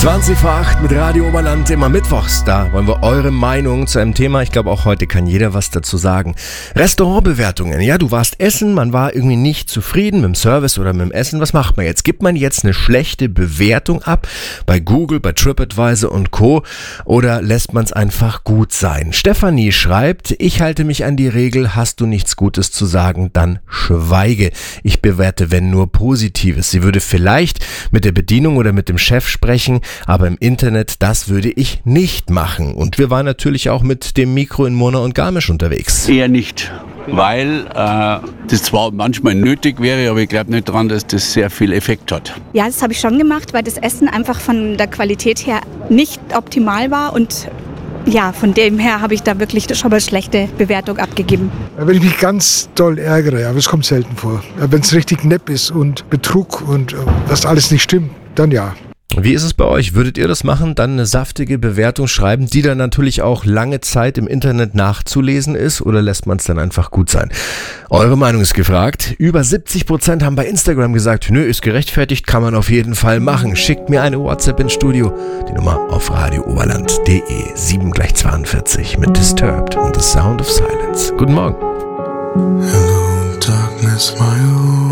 20 vor 8 mit Radio Oberland, immer mittwochs. Da wollen wir eure Meinung zu einem Thema. Ich glaube, auch heute kann jeder was dazu sagen. Restaurantbewertungen. Ja, du warst essen, man war irgendwie nicht zufrieden mit dem Service oder mit dem Essen. Was macht man jetzt? Gibt man jetzt eine schlechte Bewertung ab bei Google, bei TripAdvisor und Co. oder lässt man es einfach gut sein? Stefanie schreibt, ich halte mich an die Regel, hast du nichts Gutes zu sagen, dann schweige. Ich bewerte, wenn nur Positives. Sie würde vielleicht mit der Bedienung oder mit dem Chef sprechen, aber im Internet, das würde ich nicht machen. Und wir waren natürlich auch mit dem Mikro in Murnau und Garmisch unterwegs. Eher nicht, weil das zwar manchmal nötig wäre, aber ich glaube nicht dran, dass das sehr viel Effekt hat. Ja, das habe ich schon gemacht, weil das Essen einfach von der Qualität her nicht optimal war und ja, von dem her habe ich da wirklich schon mal schlechte Bewertung abgegeben. Wenn ich mich ganz doll ärgere, aber es kommt selten vor. Wenn es richtig nepp ist und Betrug und was alles nicht stimmt, dann ja. Wie ist es bei euch? Würdet ihr das machen? Dann eine saftige Bewertung schreiben, die dann natürlich auch lange Zeit im Internet nachzulesen ist, oder lässt man es dann einfach gut sein? Eure Meinung ist gefragt. Über 70% haben bei Instagram gesagt, nö, ist gerechtfertigt, kann man auf jeden Fall machen. Schickt mir eine WhatsApp ins Studio. Die Nummer auf radiooberland.de 7:42 mit Disturbed und The Sound of Silence. Guten Morgen. Hello, darkness, my old